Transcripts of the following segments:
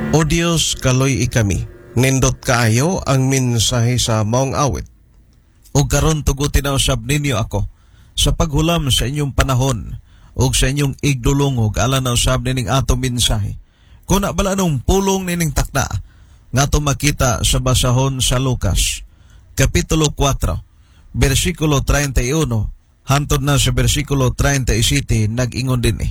O Dios, kaloy ikami, nindot kaayo ang mensahe sa maong awit. O karon tugutin na usab ninyo ako sa paghulam sa inyong panahon o sa inyong igdulongog alang na usab nining atong mensahe. Kung bala nung pulong nining takna nga to makita sa basahon sa Lucas Kapitulo 4 versikulo 31 hantod na sa versikulo 37 nag-ingon din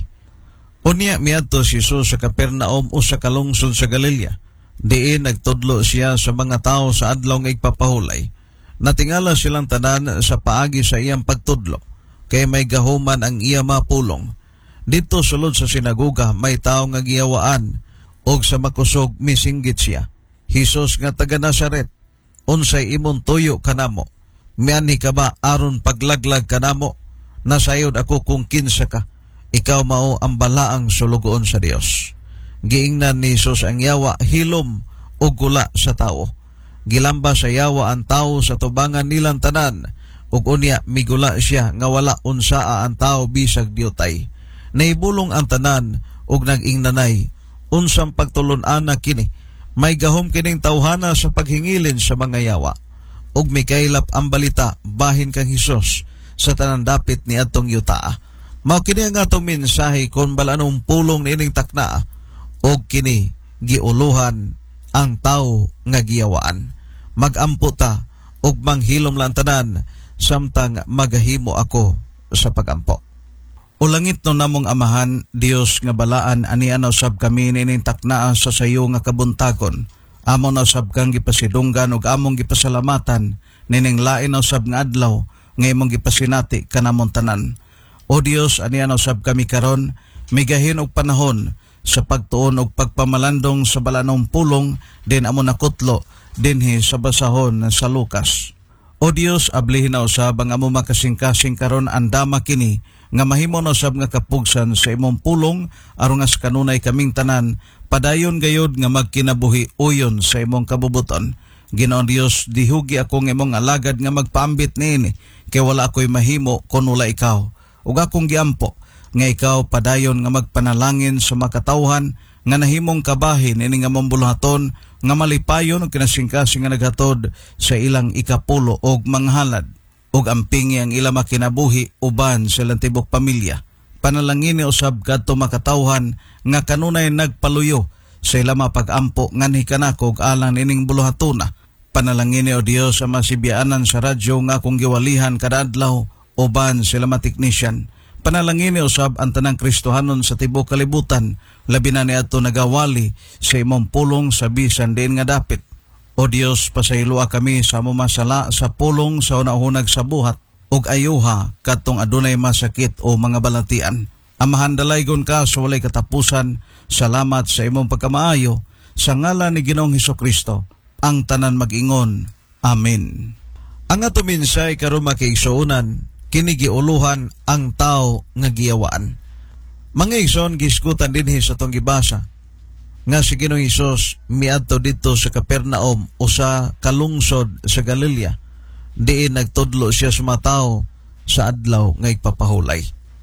Unya miadto si Jesus sa Capernaum o sa kalungsod sa Galilea. Diin nagtudlo siya sa mga tao sa adlaw nga igpapahulay. Natingala silang tanan sa paagi sa iyang pagtudlo, kay may gahuman ang iya mapulong. Dito sulod sa sinagoga may tao nga giyawaan, og sa makusog misinggit siya. Jesus nga taga Nazaret, unsay imong tuyo kanamo? Miani ka ba aron paglaglag kanamo? Nasayod ako kung kinsa ka. Ikaw mao ang balaang sulugoon sa Dios. Giingnan ni Jesus ang yawa hilom o gula sa tao. Gilamba sa yawa ang tao sa tubangan nilang tanan, ug unya migula siya nga wala unsaa ang tao bisag diutay. Naibulong ang tanan ug nag-ingnanay, unsang pagtulon-ana kini, may gahom kining tawhana sa paghingilin sa mga yawa. Ug mikaylap ang balita bahin kang Hesus sa tanan dapit ni atong yutaa. Mao kini ang atong mensahe kon balanong pulong nining takna og kini giuluhan ang tao nga giyawaan. Magampo ta og manghilom lang tanan samtang magahimo ako sa pagampo. O langit no namong amahan, Dios nga balaan ani ana usab kami nining takna sa sayo nga kabuntagon. Amon na usab kang gipasidunggan ug among gipasalamatan nining lain na usab nga adlaw nga imong gipasinati kanamong tanan. O Dios, aniya na usab kami karon, migahin og panahon sa pagtuon og pagpamalandong sa balanong pulong din amo nakutlo dinhi sa basahon sa Lucas. O Dios, ablihin na usab ang amo makasing-kasing karon andama kini nga mahimo na usab nga kapugsan sa imong pulong aron nga kanunay kaming tanan padayon gayud nga magkinabuhi uyon sa imong kabubuton. Ginoong Dios, dihugi akong imong alagad nga magpaambit niini kay wala ako'y mahimo kun wala ikaw. Ug akong giampo nga ikaw padayon nga magpanalangin sa makatawhan nga nahimong kabahin ini nga mambuluhaton nga malipayon og kinasingkasing nga naghatod sa ilang ikapulo og manghalad ug ampingi ang ilang makinabuhi uban sa ilang tibok pamilya. Panalangin ni usab kadto makatawhan nga kanunay nagpaluyo sa ilang mapag-ampo nganhi kanako og alang nining buluhatona. Panalangin ni o Dios sa masibiyaanan sa radyo nga akong giwalihan kada adlaw uban sila matiknisyan. Panalangin ni usab ang tanang Kristohanon sa tibok kalibutan, labi na ni ato nagawali sa imong pulong sa bisan din nga dapit. O Dios, pasayloa kami sa among masala sa pulong sa unahunag sa buhat ug ayuha katong adunay masakit o mga balatian. Amahan dalaygon ka sa walay katapusan. Salamat sa imong pagkamaayo sa ngalan ni Ginoong Hesukristo ang tanan mag-ingon. Amen. Ang ato minsay karon makiigsuonan kini giuluhan ang tao nga giyawaan. Mga igsoon giskutan dinhi sa tong gibasa nga si Ginoong Hesus miadto dito sa Capernaum o sa kalungsod sa Galilea. Diin nagtudlo siya sa mga tao sa adlaw nga igpapahulay.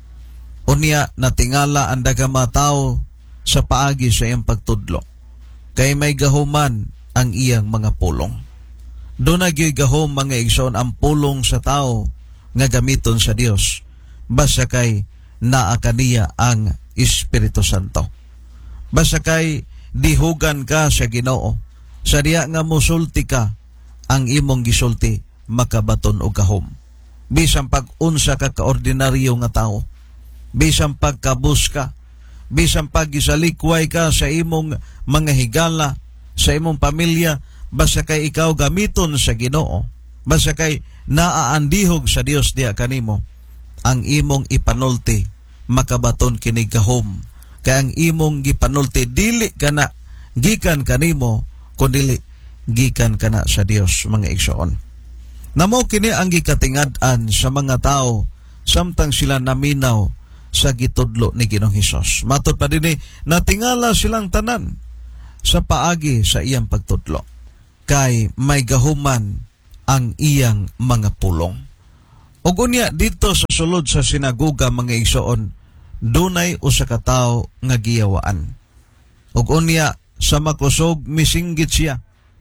Unya natingala ang daghang mga tao sa paagi sa iyang pagtudlo. Kay may gahuman ang iyang mga pulong. Doon gahom mga igsoon ang pulong sa tao nga gamiton sa Dios basta kay naa kaniya ang Espiritu Santo. Basta kay dihugan ka sa Ginoo, sa diya nga musulti ka, ang imong gisulti makabaton og gahom. Bisan pag-unsa ka kaordinaryo nga tao, bisan pagkabus ka, bisan paggisalikway ka sa imong mga higala, sa imong pamilya, basta kay ikaw gamiton sa Ginoo, basta kay naaandihog sa Dios diya kanimo, ang imong ipanulti makabaton kini gahom. Kaya ang imong gipanulti dili kana gikan kanimo kundi gikan kana sa Dios mga igsoon. Namo kini ang gikatingad-an sa mga tao samtang sila naminaw sa gitudlo ni Ginoong Hesus. Matod pa dinhi natingala silang tanan sa paagi sa iyang pagtudlo kay may gahuman ang iyang mga pulong. Ug unya dito sa sulod sa sinagoga mga igsoon, dunay usa ka tawo nga giyawaan. Ug unya sa makusog misinggit siya.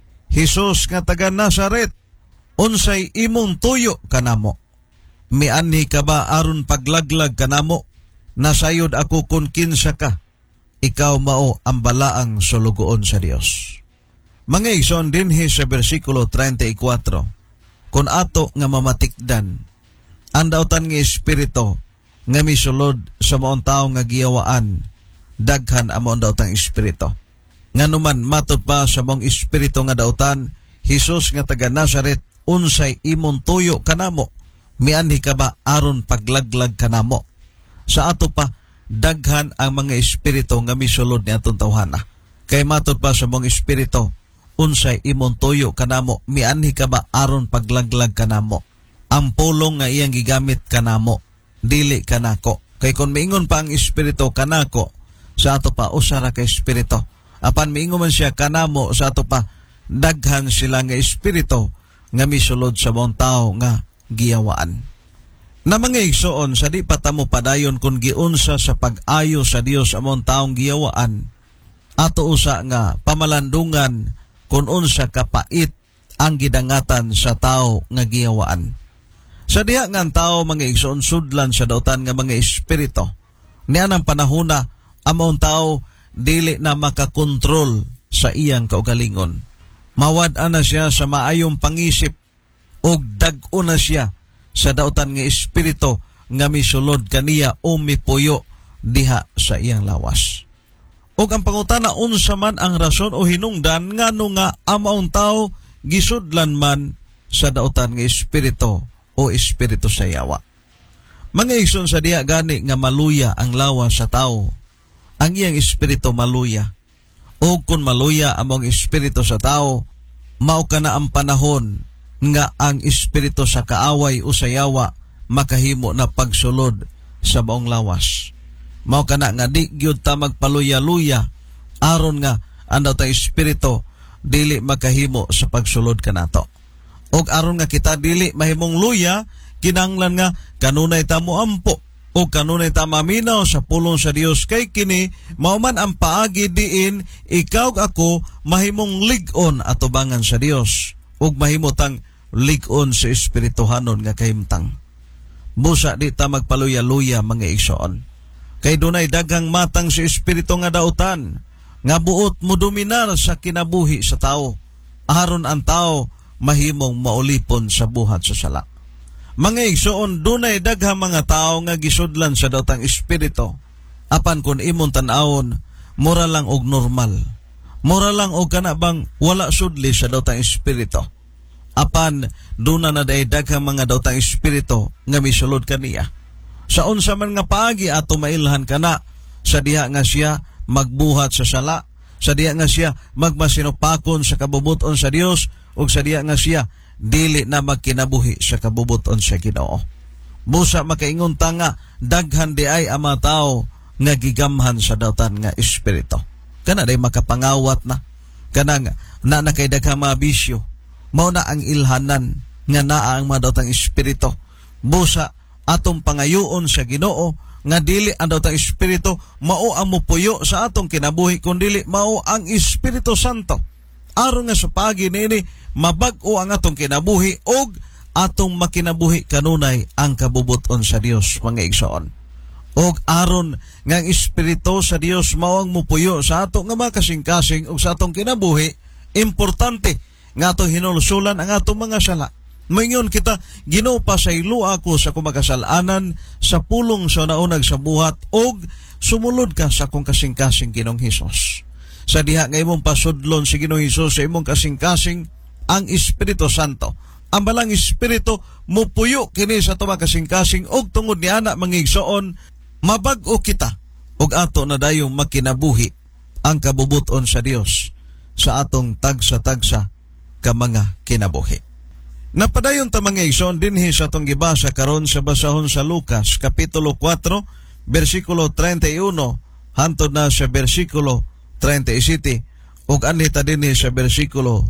Jesus nga taga Nazaret, unsay imong tuyo kanamo? Mianhi ka ba aron paglaglag kanamo? Nasayod ako kun kinsa ka. Ikaw mao ang balaang sulugoon sa Dios. Mga igsoon dinhi sa bersikulo 34, kung ato nga mamatikdan, ang dautan nga espiritu nga misulod sa maong tao nga giyawaan, daghan ang maong dautang espiritu. Nga numan matod pa sa maong espiritu nga dautan, Jesus nga taga Nazaret, unsay imong tuyo kanamo? Mianhi ka ba aron paglaglag kanamo? Sa ato pa, daghan ang mga espiritu nga misulod ni atong tawhana. Kay matod pa sa maong espiritu, unsay imong tuyo kanamo? Mianhi ka ba aron paglaglag kanamo? Ang pulong nga iyang gigamit kanamo, dili kanako. Kay kung miingon pa ang espiritu kanako, sa ato pa usara ka espiritu. Apan miingon man siya kanamo, sa ato pa daghan sila nga espiritu nga misulod sa maong tao nga giyawaan. Na mga igsoon, sa di patamo padayon kung giunsa sa pag-ayo sa Dios among taong giyawaan, ato usa nga pamalandungan kung unsa kapait ang gidangatan sa tao nga giyawaan. Sa diha nga ang tao mga igsoon sudlan sa dautan nga mga espiritu, niya ng panahona among tao dili na makakontrol sa iyang kaugalingon. Mawad-an na siya sa maayong pangisip o dag-o na siya sa dautan nga espiritu nga misulod kaniya o mipuyo diha sa iyang lawas. O ang pangutana, unsa man ang rason o hinungdan ngano nga amaong tao gisudlan man sa dautan nga espiritu o espiritu sa yawa. Mga igsoon, sa diha gani nga maluya ang lawas sa tao, ang iyang espiritu maluya. O kung maluya among espiritu sa tao, mao kana ang panahon nga ang espiritu sa kaaway o sa yawa makahimo na pagsulod sa maong lawas. Mao kana nga di gyud ta magpaluya-luya aron nga ang datang espiritu dili makahimo sa pagsulod kanato. Og aron nga kita dili mahimong luya, kinahanglan nga kanunay ta moampo o kanunay ta maminaw sa pulong sa Dios, kay kini mao man ang paagi diin ikaw ako mahimong lig-on atubangan sa Dios ug mahimo tang lig-on sa espirituhanon nga kahimtang. Busa di ta magpaluya-luya mga igsoon. Kay dunay daghang matang sa espiritu nga dautan nga buot mo dominar sa kinabuhi sa tao aron ang tao mahimong maulipon sa buhat sa sala. Mga igsoon, dunay daghang mga tao nga gisudlan sa dautang espiritu. Apan kun imong tan-awon, mura lang og normal. Mura lang og kana bang wala sudli sa dautang espiritu. Apan duna na daghang mga dautang espiritu nga misulod kaniya. Sa unsa man nga paagi ato mailhan kana, sa diha nga siya magbuhat sa sala, sa diha nga siya magmasinupakon sa kabubuton sa Dios, ug sa diha nga siya dili na magkinabuhi sa kabubuton sa Ginoo. Busa makaingon ta nga daghan di ay ang mga tao nga gigamhan sa dautan nga espiritu. Kana day makapangawat na, kana nga na kay daghang mga bisyo. Mao na ang ilhanan nga naa ang mga dautang espiritu. Busa atong pangayoon sa Ginoo nga dili ang dautang espiritu mao ang mupuyo sa atong kinabuhi, kundi mao ang Espiritu Santo. Aron nga sa pagi nini mabag-o ang atong kinabuhi og atong makinabuhi kanunay ang kabubuton sa Dios mga igsoon. Og aron nga ang Espiritu sa Dios mao ang mupuyo sa ato nga makasing-kasing og sa atong kinabuhi, importante nga atong hinulsulan ang atong mga sala. Maingon kita, Ginoo pasaylo ako sa kumakasalanan sa pulong sa naunag sa buhat og sumulod ka sa akong kasing-kasing Ginoong Hesus. Sa diha nga imong pasudlon si Ginoong Hesus sa imong kasing-kasing ang Espiritu Santo. Ang balang Espiritu mupuyo kini sa tuwa kasing-kasing og tungod ni ana mga igsoon, mabag-o kita og ato na dayong makinabuhi ang kabubuton sa Dios sa atong tagsa-tagsa ka mga kinabuhi. Napadayon ta mga igsoon dinhi sa atong gibasa karon sa basahon sa Lucas kapitulo 4 bersikulo 31 hantod na sa bersikulo 37 ug anhi ta dinhi sa bersikulo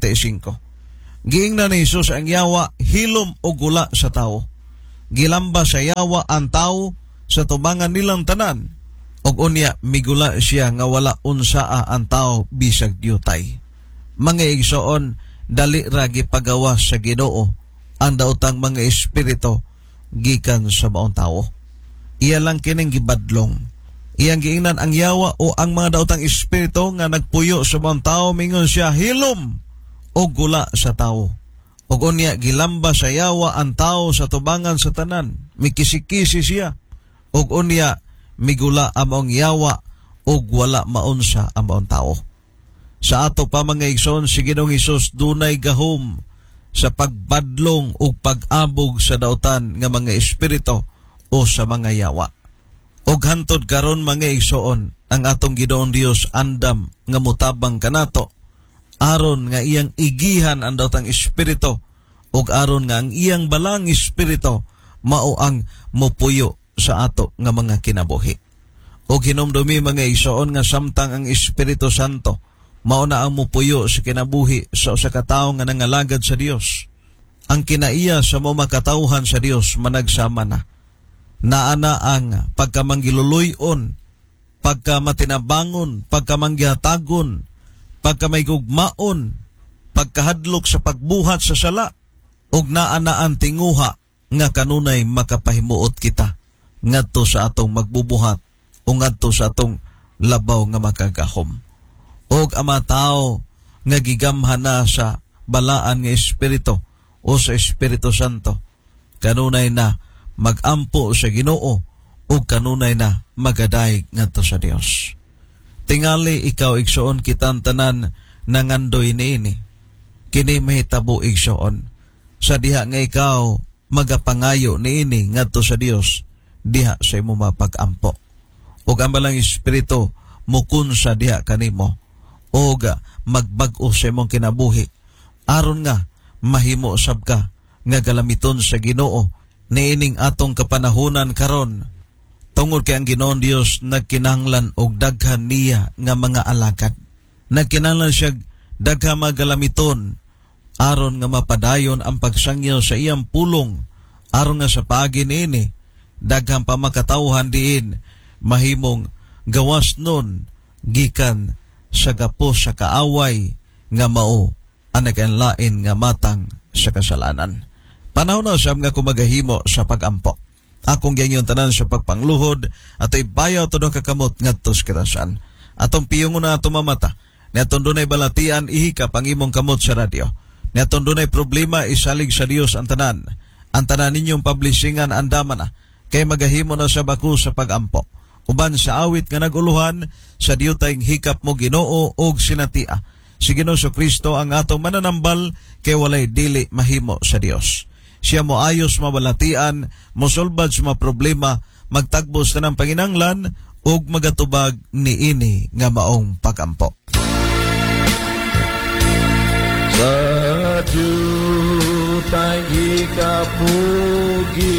35. Giingnan ni Jesus ang yawa hilom o gula sa tao. Gilamba sa yawa ang tao sa tubangan nilang tanan Og unya migula siya nga wala unsaa ang tao bisag diutay. Mga igsoon, dali ragi pagawas sa Ginoo ang daotang mga espiritu gikan sa maong tao. Iya lang kining gibadlong. Iyang giingnan ang yawa o ang mga daotang espiritu nga nagpuyo sa maong tao, mingon siya hilom o gula sa tao. Og unya gilamba sa yawa ang tao sa tubangan sa tanan, mikisikisi siya. Og unya migula among yawa og wala maunsa ang maong tao. Sa ato pa mga igsoon, si Ginoong Hesus dunay gahom sa pagbadlong o pag-abog sa dautan nga mga espiritu o sa mga yawa. Og hantod karon mga igsoon, ang atong Ginoong Dios andam nga mutabang kanato aron nga iyang igihan ang daotang espiritu og aron nga ang iyang balang espiritu mao ang mopuyo sa ato nga mga kinabuhi. Og hinumdumi mga igsoon nga samtang ang Espiritu Santo mao na ang mopuyo sa kinabuhi sa usa ka tawo nga nangalagad sa Dios. Ang kinaiya sa mga makatawhan sa Dios managsama na. Naana ang pagkamanggiluluyon, pagkamatinabangon, pagkamanggihatagon, pagkamaygugmaon, pagkahadlok sa pagbuhat sa sala, ug naana ang tinguha nga kanunay makapahimuot kita ngadto sa atong magbubuhat o ngadto sa atong labaw nga makagahom. Og ama tao nga gigamhan na sa balaan nga espiritu o sa Espiritu Santo, kanunay na magampo sa Ginoo o kanunay na magaday ngadto sa Dios. Tingali ikaw igsoon kitang tanan nangandoy niini. Kini mahitabo igsoon sa diha nga ikaw magapangayo niini ngadto sa Dios, diha sa imo mapag-ampo. Og ang balang espiritu mukun sa diha kanimo og magbag-o sa imong kinabuhi aron nga mahimo sab ka nga galamiton sa Ginoo niining atong kapanahunan karon. Tungod kay ang Ginoong Dios nagkinahanglan og daghan niya nga mga alagad. Nagkinahanglan siya daghang magalamiton aron nga mapadayon ang pagsangyaw sa iyang pulong aron nga sa paagi niini daghang pamakatawhan diin mahimong gawas nun gikan sa gapos sa kaaway nga mao ang nagkanlain nga matang sa kasalanan. Panahon na siyam nga kumagahimo sa pagampo. Akong ganyan tanan sa pagpangluhod at ibayaw to do kakamot ngadto sa karasan. Atong piyong na ato mamata. Niatong dunay balatian ihika pang imong kamot sa radyo. Niatong dunay problema isalig sa Dios ang tanan. Ang tanan ninyong publishingan andaman na kay magahimo na sa bako sa pagampo. Uban sa awit nga naguluhan sa diyutay hikap mo Ginoo og sinatia. Si Ginoo Kristo ang atong mananambal kay walay dili mahimo sa Dios. Siya mo ayos mabalatian, mosolbad sa mga problema, magtagbos na ng panginanglan ug magatubag niini nga maong pagampo. Sa diyutay hikapugi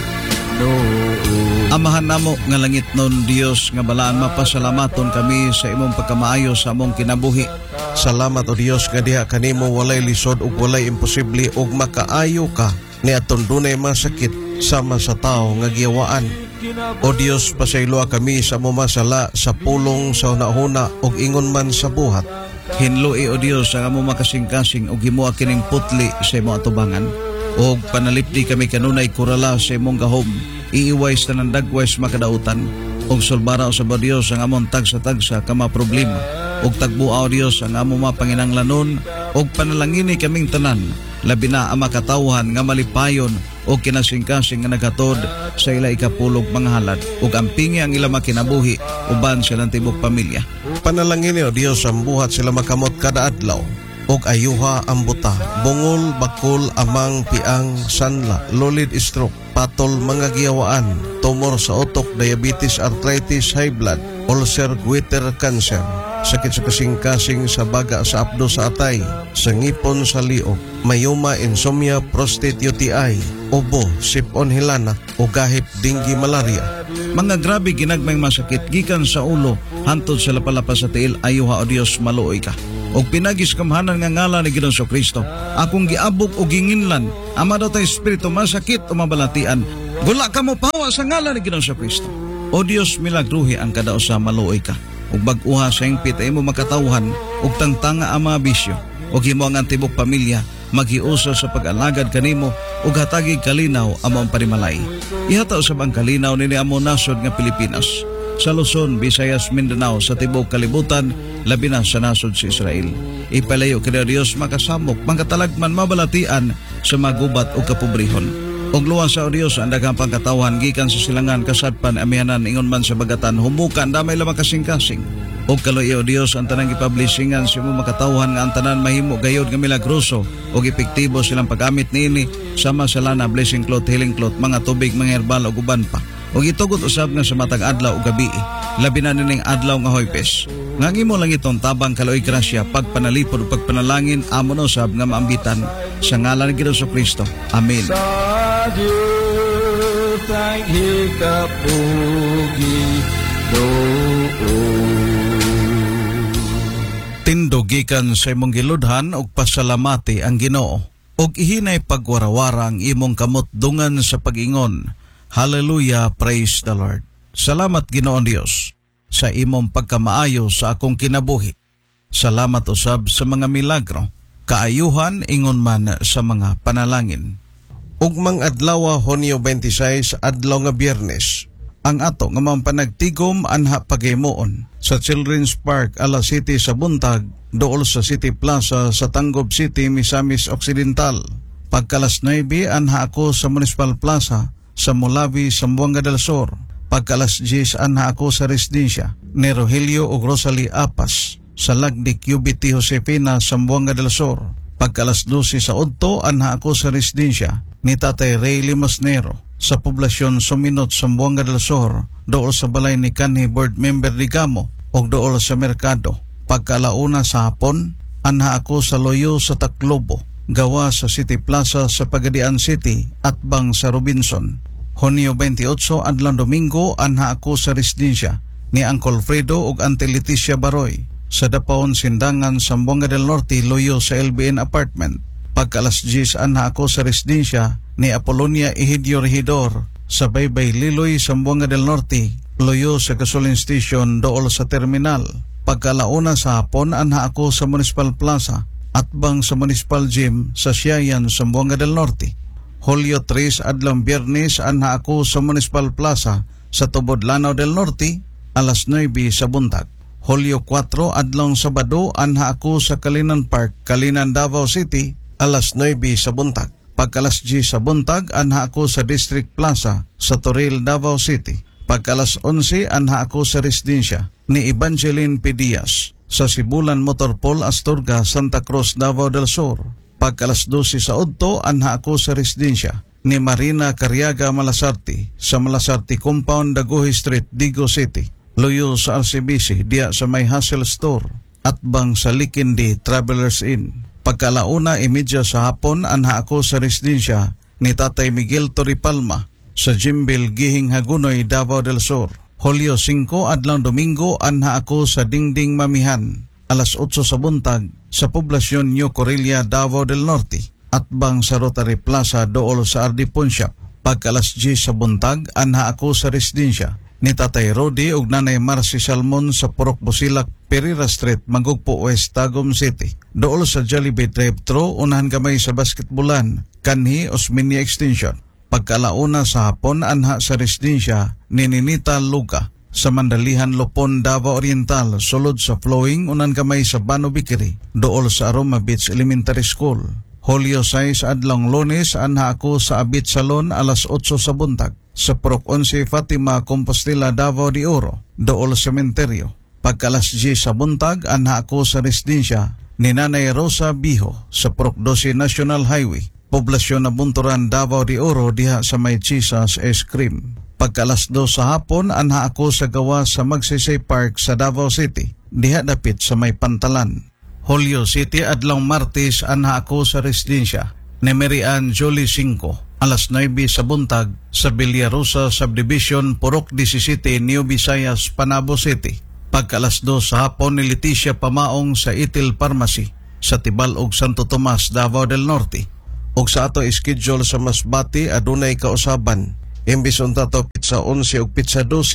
Amahan namo nga langit nun Dios nga balaan mapasalamaton kami sa imong pagkamaayo sa among kinabuhi. Salamat o Dios nga diha kanimo walay lisod ug walay imposible ug makaayo ka ni aton dunay masakit sama sa tao nga giyawaan. O Dios, pasayloa kami sa among masala sa pulong sa hunahuna ug ingon man sa buhat. Hinloi o Dios ang among makasing-kasing ug himuha kining putli sa imong atubangan. Og panalipdi kami kanunay kurala sa imong gahom. Iiways tanan dagways makadautan og sulbara sa Dios ang among tagsa-tagsa ka mga problema og tagbuaw Dios ang among mapanginanglanon og panalangini kaming tanan labi na ang makatawhan nga malipayon og kinasing-kasing nga naghatod sa ila ikapulog mga halad ug ampingi ang ila makinabuhi uban silang tibok pamilya. Panalangin o Dios ang buhat sila makamot kada adlaw og ayuha ang buta, bungol, bakol, amang, piang, sanla, lolid, stroke, patol, mga giyawaan, tumor sa utok, diabetes, arthritis, high blood, ulcer, goiter, cancer, sakit sa kasing-kasing sa baga sa apdo sa atay, sa ngipon sa liog, mayuma, insomnia, prostate, UTI, ubo, sipon hilana, o gahip, dinggi, malaria. Mga grabe ginagmayng masakit gikan sa ulo hantod sa lapalapas sa tiil, ayuha o Dios maluoy ka. Og pinagis kamhanan nga ngalan ni Ginoong Kristo. Akong giabok o ginginlan, ama daw tayo espiritu masakit o mabalatian. Gula ka mo pawa sa ngalan ni Ginoong Kristo. O Dios, milagruhi ang kada usa maluoy ka. Ug bag-uha sa hingpit ay mo makatawhan ug tangtanga ang mga bisyo. Ug himo ang tibok pamilya maghiusa sa pag-alagad kanimo ug hatagi kalinaw among panimalay. Ihataw sa bang kalinaw nini among nasod nga Pilipinas. Sa Luzon, Visayas, Mindanao, sa tibok kalibutan, labi na sa nasod sa Israel. Ipalayo kini Dios makasamok, mangkatalagman mabalatian sa magubat o kapobrehon. Og luwas sa Dios ang daghang pangkatawhan gikan sa silangan kasadpan amihanan ingon man sa bagatan humukan damay lamang kasing-kasing. Og kaloy o Dios ang tanang ipublishingan sa imong makatawhan nga ang tanan mahimo gayod nga milagroso og epektibo silang paggamit niini sama sa lana, blessing cloth, healing cloth, mga tubig, mga herbal ug uban pa. Og itugot usab nga sa matag adlaw ug gabi, labi na nining adlaw nga Huwebes. Nga imo lang itong tabang kaloy grasya pagpanalipod ug pagpanalangin amon usab nga maambitan sa ngalan ni Jesucristo. Amen. Sa Diyos ay hikapugi Tindugikan sa imong giludhan og pasalamati ang Ginoo og ihinay pagwarawara ang imong kamot dungan sa pag-ingon. Hallelujah, praise the Lord. Salamat Ginoon Dios sa imong pagkamaayo sa akong kinabuhi. Salamat usab sa mga milagro, kaayuhan ingon man sa mga panalangin. Ugmang adlaw Hunyo 26 adlaw nga Biyernes. Ang ato nga mga panagtigom anha paghimuon sa Children's Park, Alas City sa buntag, dool sa City Plaza sa Tanggob City, Misamis Occidental. Pagkalas 9 anha ako sa Municipal Plaza sa Mulawi, Zamboanga del Sur. Pagkalas 10 anha ako sa residensya ni Rogelio ug Rosalie Apas sa Lagdi QBT Josefina, Zamboanga del Sur. Pagkalas 12 sa Udto anha ako sa residensya ni Tatay Ray Limosnero sa poblasyon Suminot, Zamboanga del Sur, dool sa balay ni kanhi board member Ligamo ug dool sa merkado. Pagkalauna sa hapon anha ako sa Loyo sa Taclobo, gawa sa City Plaza sa Pagadian City at bang sa Robinson. Hunyo 28 adlaw Domingo anha ako sa residensya ni Uncle Fredo ug Auntie Leticia Baroy sa Dapaon Sindangan, Zamboanga del Norte, Loyo sa LBN Apartment. Pagkalas 10 anha ako sa residensya ni Apolonia Egidio Regidor sa Baybay Liloy, Zamboanga del Norte, Loyo sa Gasoline Station dool sa terminal. Pagkalauna sa hapon anha ako sa Municipal Plaza at bang sa Municipal Gym sa Siayan, Zamboanga del Norte. Hulyo 3 adlaw Biyernes anha ako sa Municipal Plaza sa Tubod, Lanao del Norte, alas 9 sa buntag. Hulyo 4 adlaw Sabado anha ako sa Kalinan Park, Kalinan, Davao City, alas 9 sa buntag. Pagkalas 10 sa buntag anha ako sa District Plaza sa Toril, Davao City. Pagkalas 11 anha ako sa residensya ni Evangeline P. Diaz sa Sibulan Motorpol, Astorga, Santa Cruz, Davao del Sur. Pagkalas 12 sa Udto anha ako sa residensya ni Marina Cariaga Malasarte sa Malasarte Compound, Daguhi Street, Digo City. Loyo sa RCBC diya sa may Hassel Store at bang sa Likindi Travelers Inn. Pagkalauna imedya sa hapon anha ako sa residensya ni Tatay Miguel Toripalma sa Jimbil, Gihing, Hagunoy, Davao del Sur. Hulyo 5 adlaw Domingo anha ako sa Dingding, Mamihan, alas 8 sa buntag sa poblasyon New Corilla, Davao del Norte at bang sa Rotary Plaza dool sa Ardipon Shop. Pagkalas 10 sa buntag anha ako sa residensya ni Tatay Rodi ug Nanay Marcy Salmon sa Purok Busilak, Pereira Street, Magugpo West, Tagum City. Dool sa Jollibee Drive-Thru unahan gamay sa basketbulan kanhi Osmeña Extension. Pagkalauna sa hapon anha sa residensya ni Ninita Luga sa Mandalihan, Lopon, Davao Oriental, sulod sa Flowing unan kamay sa Bano Bikiri, dool sa Aroma Beach Elementary School. Hulyo 6 adlaw Lunes anha ako sa Abit Salon alas 8 sa buntag sa Proc 11 Fatima, Compostela, Davao de Oro, dool sa sementeryo. Pagkalas 10 sa buntag anha ako sa residensya ni Nanay Rosa Biho sa Proc 12 National Highway, poblasyon na Bunturan, Davao de Oro, diha sa may Chisas Ice Cream. Pagkalas 2 sa hapon anha ako sa gawa sa Magsaysay Park sa Davao City, diha dapit sa may Pantalan. Hulyo 7 adlaw Martes anha ako sa residensya ni Mary Ann Jolie 5 alas 9 sa buntag sa Villarosa Subdivision, Purok 17, New Visayas, Panabo City. Pagkalas 2 sa hapon ni Leticia Pamaong sa Itil Pharmacy sa Tibalog, Santo Tomas, Davao del Norte. ug sa ato schedule sa Masbati adunay kausaban. Imbis unta to pizza 11 ug pizza 12,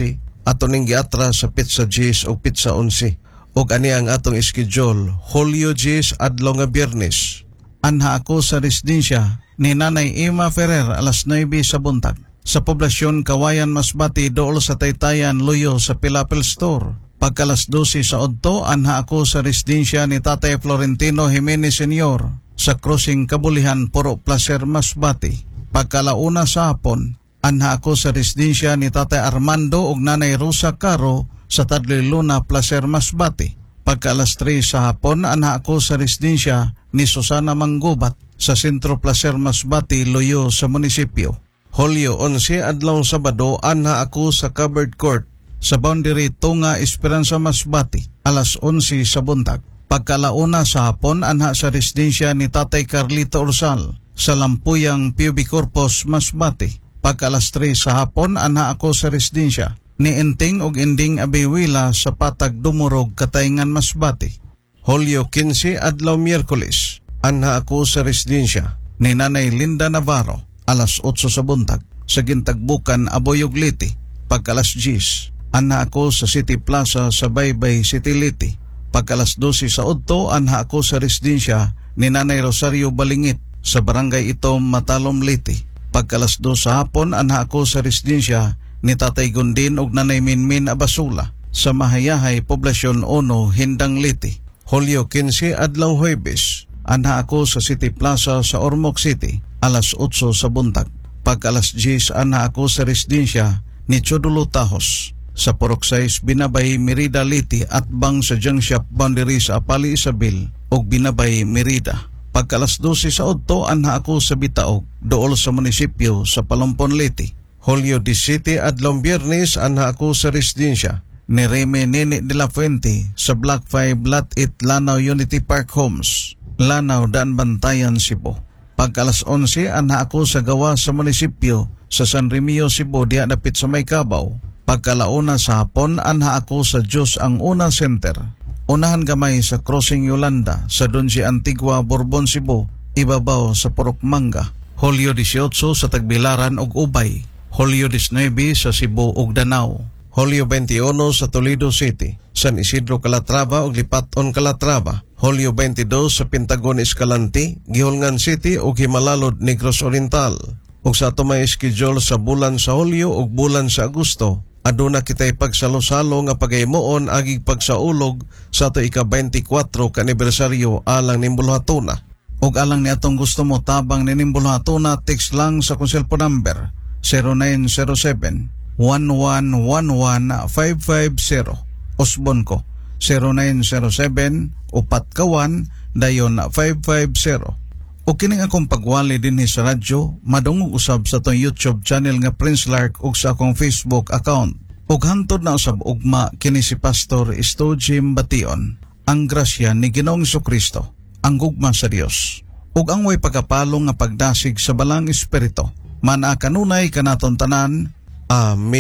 ato ning giatra sa Pizza 10 o Pizza 11. Og ani ang atong schedule, Hulyo 10 adlaw nga Biyernes. Anha ako sa residensya ni Nanay Ima Ferrer alas 9 sa buntag. Sa poblasyon Kawayan Masbati dool sa Taytayan Luyo sa Pilapil Store. Pagkalas 12 sa Odto, anha ako sa residensya ni Tatay Florentino Jimenez Sr. sa Crossing Kabulihan, Puro Placer, Masbati. Pagkalauna sa hapon, anha ako sa residensya ni Tatay Armando ug Nanay Rosa Caro sa Tadloy Luna, Placer, Masbati. Pagkaalas 3 sa hapon, anha ako sa residensya ni Susana Manggubat sa Sentro Placer, Masbati, Loyo sa munisipyo. Hulyo 11 adlaw Sabado, anha ako sa Covered Court sa boundary Tunga, Esperanza, Masbati, alas 11 sa buntag. Pagkalauna sa hapon, anha sa residensya ni Tatay Carlito Orsal sa Lampuyang PUB Corpus, Masbati. Pagkaalas 3 sa hapon, anha ako sa residensya ni Enting ug Ending Abiwila sa Patag Dumurog, Katayngan, Masbati. Hulyo 15 adlaw Miyerkules, anha ako sa residensya Ni Nanay Linda Navarro, alas 8 sa buntag sa Gintagbukan, Aboyog Liti. Pagkalas 10, anha ako sa City Plaza sa Baybay, City Liti. Pagkalas 12 sa Odto, anha ako sa residensya ni Nanay Rosario Balingit sa Barangay Itom, Matalom, Liti. Pagkalas 2 sa hapon, anha ako sa residensya ni Tatay Gundin ug Nanay Minmin Abasula sa Mahayahay, Poblasyon 1, Hindang, Liti. Hulyo 15 adlaw Huwebes, anha ako sa City Plaza sa Ormoc City, alas 8 sa buntag. Pagkalas 10, anha ako sa residensya ni Chodulo Tahos sa Purok 6, Binabay, Merida, Liti at bang sa junk shop boundary sa Apali, Isabel ug Binabay, Merida. Pagkalas 12 sa Odto, anha ako sa Bitaog dool sa munisipyo sa Palompon, Liti. Hulyo 17 adlaw Biyernes, anha ako sa residensya ni Reme Nene de la Fuente sa Block 5, Lot 8, Lanao Unity Park Homes, Lanao, Daan, Bantayan, Cebu. Pagkalas 11, anha ako sa gawa sa munisipyo sa San Remio, Cebu, diya dapit sa May Cabaw. Pagkalauna sa hapon, anha ako sa Diyos ang Una Center. Unahan gamay sa Crossing Yolanda sa Donji Antigua, Bourbon, Cebu, ibabaw sa Purok Manga. Hulyo 18 sa Tagbilaran ug Ubay. Hulyo 19 sa Cebu ug Danao. Hulyo 21 sa Toledo City, San Isidro, Calatrava ug Lipaton, Calatrava. Hulyo 22 sa Pentagon, Escalante, Gihulngan City ug Himalalod, Negros Oriental. Ug sa ato may schedule sa bulan sa Hulyo ug bulan sa Agosto, aduna kitay pagsalo-salo nga pagaymoon agig pagsaulog sa ato ika-24 ka anibersaryo alang nimbuluhatuna. Ug alang ni atong gusto mo tabang ni nimbuluhatuna, text lang sa kong cellphone number 0907-1111-550. Osbon ko 0907-upat-kawan-550. O kining akong pagwali din sa radyo, madungog usab sa tong YouTube channel nga Prince Lark ug sa akong Facebook account. Ug hantod na usab ugma kini si Pastor Esto Jim Bation. Ang grasya ni Ginoong Jesucristo, ang gugma sa Dios, ug ang way pagkapalong nga pagdasig sa balang espiritu, mana kanunay kanaton tanan. Amen.